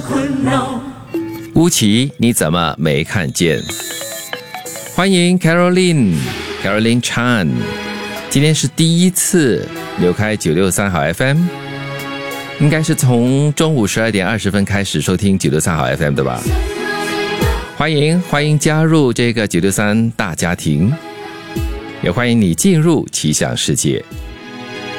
乌奇，你怎么没看见？欢迎 Caroline Chan， 今天是第一次扭开963好 FM， 应该是从中午12点20分开始收听963好 FM 的吧？欢迎加入这个963大家庭，也欢迎你进入奇想世界。